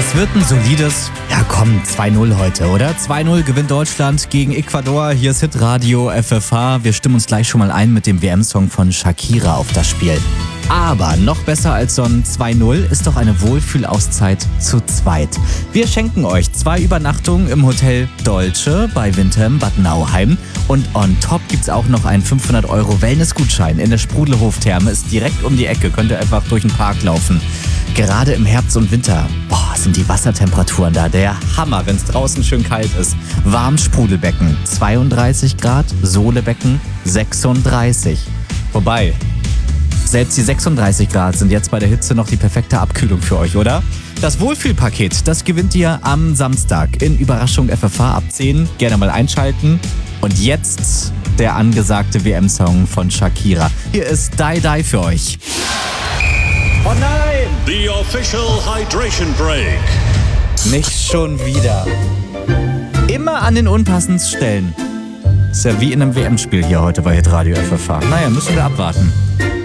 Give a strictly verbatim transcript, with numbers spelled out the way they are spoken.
Das wird ein solides, ja komm, zwei null heute, oder? zwei null gewinnt Deutschland gegen Ecuador. Hier ist Hitradio F F H. Wir stimmen uns gleich schon mal ein mit dem W M-Song von Shakira auf das Spiel. Aber noch besser als so ein zwei null ist doch eine Wohlfühlauszeit zu zweit. Wir schenken euch zwei Übernachtungen im Hotel Dolce bei Windham Bad Nauheim. Und on top gibt's auch noch einen fünfhundert Euro Wellness-Gutschein in der Sprudelhof-Therme. Ist direkt um die Ecke, könnt ihr einfach durch den Park laufen. Gerade im Herbst und Winter, boah, sind die Wassertemperaturen da der Hammer, wenn es draußen schön kalt ist. Warm Sprudelbecken zweiunddreißig Grad, Sohlebecken sechsunddreißig. Wobei, selbst die sechsunddreißig Grad sind jetzt bei der Hitze noch die perfekte Abkühlung für euch, oder? Das Wohlfühlpaket, das gewinnt ihr am Samstag in Überraschung F F H ab zehn. Gerne mal einschalten. Und jetzt der angesagte W M-Song von Shakira. Hier ist Die Die für euch. Oh nein! The official hydration break. Nicht schon wieder. Immer an den unpassendsten Stellen. Ist ja wie in einem W M-Spiel hier heute bei Hitradio F F H. Naja, müssen wir abwarten.